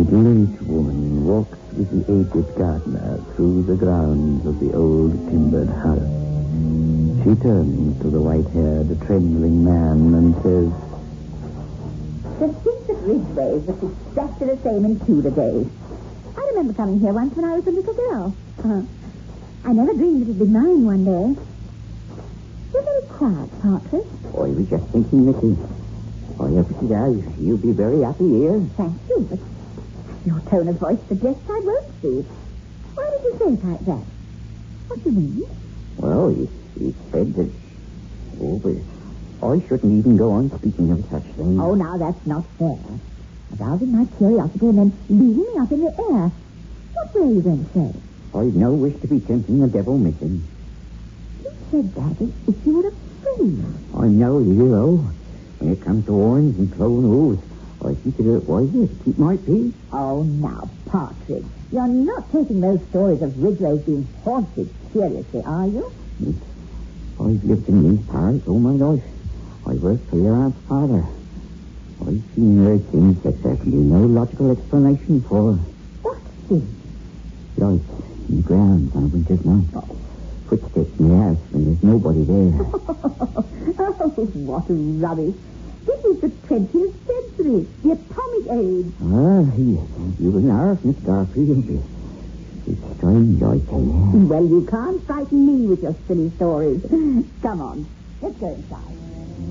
middle-aged woman walks with the aged gardener through the grounds of the old timbered house. She turns to the white-haired, trembling man and says, The streets at Ridgeway was exactly the same in Tudor days. I remember coming here once when I was a little girl. I never dreamed it would be mine one day. You're very quiet, Partridge. I was just thinking, Missy. I hope she does. You'll be very happy here. Thank you, but your tone of voice suggests I won't be. Why did you say it like that? What do you mean? Well, he said that... Oh, but I shouldn't even go on speaking of such things. Oh, now that's not fair. Arousing my curiosity and then leaving me up in the air. What were you going to say? I've no wish to be tempting the devil, Missy. You said that as if you were afraid. I'm no hero. When it comes to horns and clone hooves, I consider it wiser to keep my peace. Oh, now, Partridge, you're not taking those stories of Ridgeway's being haunted seriously, are you? I've lived in these parts all my life. I worked for your aunt's father. I've seen her things that there can be no logical explanation for. What things? Lights in the ground on a winter's night. Oh. Footsteps in the house when there's nobody there. Oh, what rubbish. This is the 20th century, the atomic age. You were nervous, Miss Garfield. It's strange, I tell you. Well, you can't frighten me with your silly stories. Come on, let's go inside.